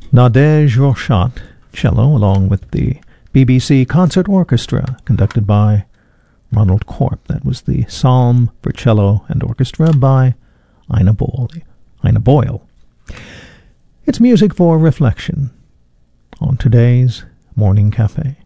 Nadege Rochat, cello, along with the BBC Concert Orchestra, conducted by Ronald Corp. That was the Psalm for Cello and Orchestra by Ina Boyle. It's music for reflection on today's Morning Cafe.